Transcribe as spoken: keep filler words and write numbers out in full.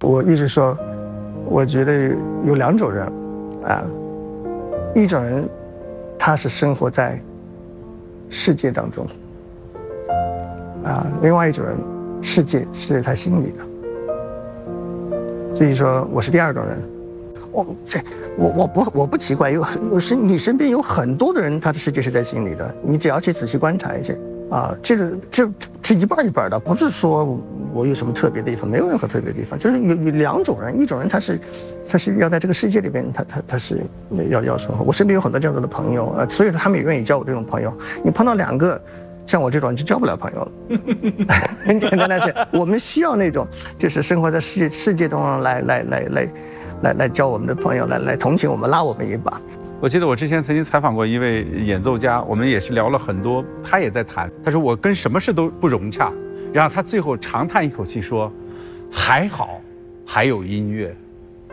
我一直说，我觉得有两种人，啊，一种人他是生活在世界当中，啊，另外一种人世界是在他心里的。所以说我是第二种人。我这我我不我不奇怪，有有身你身边有很多的人，他的世界是在心里的，你只要去仔细观察一下。啊，这个这是一半一半的，不是说我有什么特别的地方，没有任何特别的地方，就是有有两种人，一种人他是他是要在这个世界里边，他他他是要要生活。我身边有很多这样子的朋友，呃，所以他们也愿意交我这种朋友。你碰到两个像我这种，你就交不了朋友了。很简单的是，我们需要那种就是生活在世界世界中来来来来来来交我们的朋友，来来同情我们，拉我们一把。 我记得我之前曾经采访过一位演奏家，我们也是聊了很多，他也在谈，他说我跟什么事都不融洽，然后他最后长叹一口气说，还好还有音乐。